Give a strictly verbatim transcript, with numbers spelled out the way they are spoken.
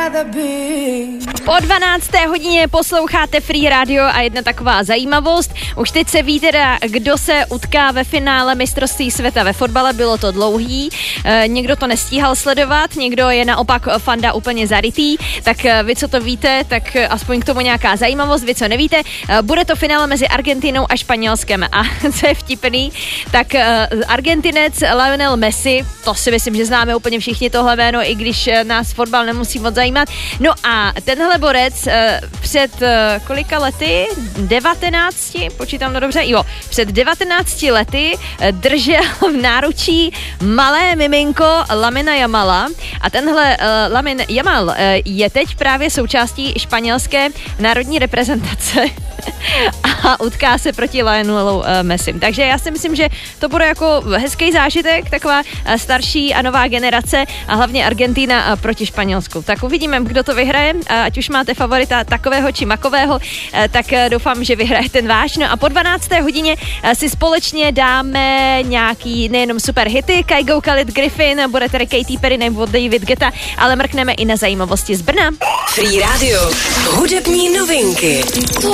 Po dvanácté hodině posloucháte Free Radio a jedna taková zajímavost. Už teď se ví teda, kdo se utká ve finále mistrovství světa ve fotbale, bylo to dlouhý. E, někdo to nestíhal sledovat, někdo je naopak fanda úplně zarytý. Tak e, vy, co to víte, tak aspoň k tomu nějaká zajímavost. Vy, co nevíte, e, bude to finále mezi Argentinou a Španělskem. A co je vtipný, tak e, Argentinec Lionel Messi, to si myslím, že známe úplně všichni tohle jméno, i když nás fotbal nemusí moc zajímat. No a tenhle borec eh, před eh, kolika lety? devatenácti, počítám to dobře? Jo, před devatenácti lety eh, držel v náručí malé miminko Lamina Yamala a tenhle eh, Lamin Yamal eh, je teď právě součástí španělské národní reprezentace a utká se proti Lionelu uh, Messim. Takže já si myslím, že to bude jako hezký zážitek, taková uh, starší a nová generace a hlavně Argentina uh, proti Španělsku. Tak uvidíme, kdo to vyhraje, uh, ať už máte favorita takového či makového, uh, tak uh, doufám, že vyhraje ten váš. No a po dvanácté hodině uh, si společně dáme nějaký nejenom super hity, Kygo, Khalid, Griffin, bude tady Katy Perry nebo David Guetta, ale mrkneme i na zajímavosti z Brna. Free Radio, hudební novinky.